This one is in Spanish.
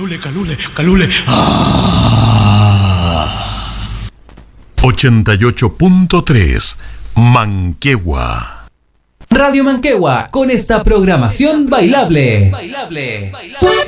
Calule. 88.3 Manquehua. Radio Manquehua, con esta programación bailable.